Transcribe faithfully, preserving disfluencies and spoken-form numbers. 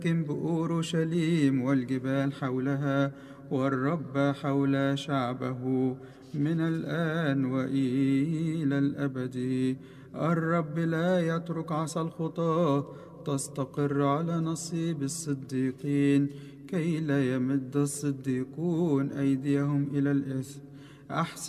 بأورشليم والجبال حولها، والرب حول شعبه من الآن وإلى الأبد. الرب لا يترك عصا الخطاة تستقر على نصيب الصديقين، كي لا يمد الصديقون أيديهم إلى الإثم. أحسن